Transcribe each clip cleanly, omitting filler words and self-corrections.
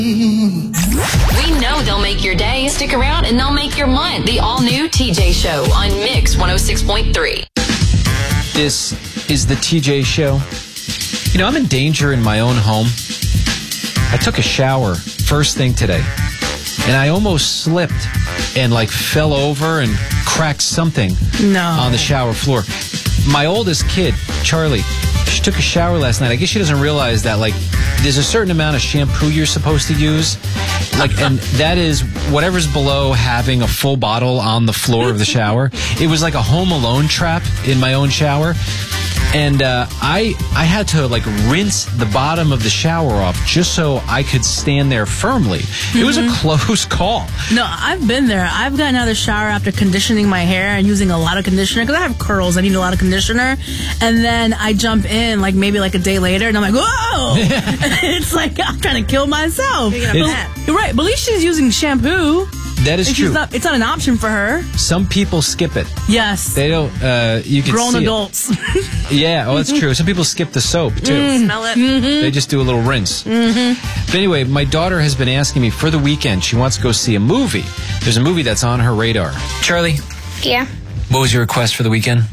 We know they'll make your day. Stick around and they'll make your month. The all-new TJ Show on Mix 106.3. This is the TJ Show. You know, I'm in danger in my own home. I took a shower first thing today, and I almost slipped and fell over and cracked something on the shower floor. My oldest kid, Charlie, she took a shower last night. I guess she doesn't realize that there's a certain amount of shampoo you're supposed to use, and that is whatever's below having a full bottle on the floor of the shower. It was like a Home Alone trap in my own shower. And I had to rinse the bottom of the shower off just so I could stand there firmly. It was a close call. No, I've been there. I've gotten out of the shower after conditioning my hair and using a lot of conditioner because I have curls. I need a lot of conditioner. And then I jump in maybe a day later and I'm like, whoa! It's like I'm trying to kill myself. You're right. But at least she's using shampoo. That is true. It's not an option for her. Some people skip it. Yes. They don't, you can Grown see adults. Yeah, that's true. Some people skip the soap, too. Smell it. Mm-hmm. They just do a little rinse. Mm-hmm. But anyway, my daughter has been asking me for the weekend. She wants to go see a movie. There's a movie that's on her radar. Charlie? Yeah? What was your request for the weekend?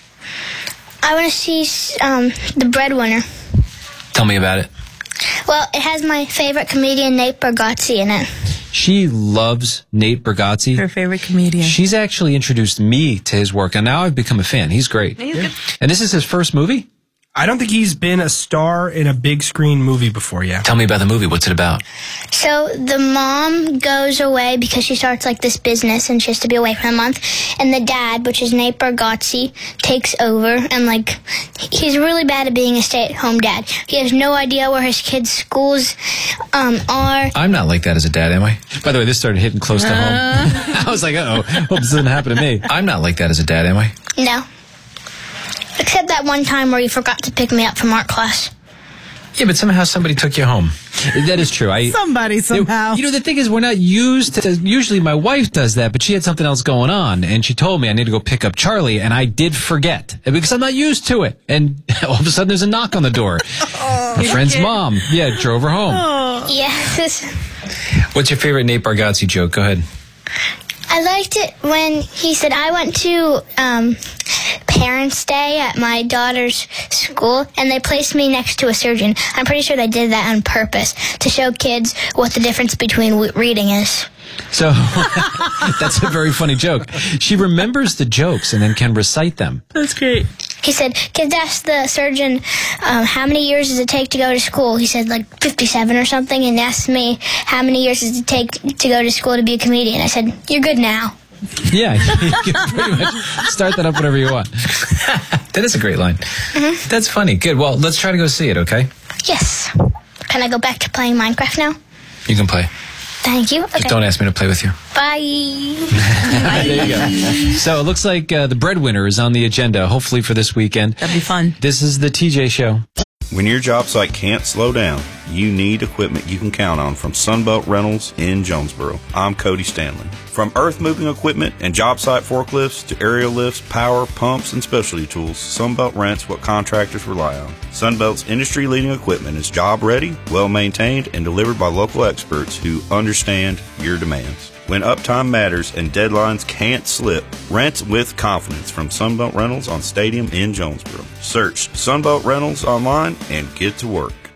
I want to see The Breadwinner. Tell me about it. Well, it has my favorite comedian, Nate Bargatze, in it. She loves Nate Bargatze. Her favorite comedian. She's actually introduced me to his work, and now I've become a fan. He's great. He's good. And this is his first movie? I don't think he's been a star in a big screen movie before yet. Tell me about the movie. What's it about? So the mom goes away because she starts this business and she has to be away for a month. And the dad, which is Nate Bargatze, takes over and he's really bad at being a stay-at-home dad. He has no idea where his kids' schools are. I'm not like that as a dad, am I? By the way, this started hitting close to home. I was like, uh-oh, hope this doesn't happen to me. I'm not like that as a dad, am I? No. Except that one time where you forgot to pick me up from art class. Yeah, but somehow somebody took you home. That is true. Somebody somehow. The thing is, we're not used to... Usually my wife does that, but she had something else going on, and she told me I need to go pick up Charlie, and I did forget, because I'm not used to it. And all of a sudden, there's a knock on the door. A friend's mom. Yeah, drove her home. Yes. What's your favorite Nate Bargatze joke? Go ahead. I liked it when he said, I went to Parents' Day at my daughter's school, and they placed me next to a surgeon. I'm pretty sure they did that on purpose to show kids what the difference between reading is. So, that's a very funny joke. She remembers the jokes and then can recite them. That's great. He said, kids asked the surgeon, how many years does it take to go to school? He said, 57 or something, and asked me, how many years does it take to go to school to be a comedian? I said, you're good now. Yeah, you can pretty much start that up whenever you want. That is a great line. Mm-hmm. That's funny. Good. Well, let's try to go see it, okay? Yes. Can I go back to playing Minecraft now? You can play. Thank you. Okay. Just don't ask me to play with you. Bye. There you go. So it looks like The Breadwinner is on the agenda, hopefully for this weekend. That'd be fun. This is the TJ Show. When your job site can't slow down, you need equipment you can count on from Sunbelt Rentals in Jonesboro. I'm Cody Stanley. From earth-moving equipment and job site forklifts to aerial lifts, power, pumps, and specialty tools, Sunbelt rents what contractors rely on. Sunbelt's industry-leading equipment is job-ready, well-maintained, and delivered by local experts who understand your demands. When uptime matters and deadlines can't slip, rent with confidence from Sunbelt Rentals on Stadium in Jonesboro. Search Sunbelt Rentals online and get to work.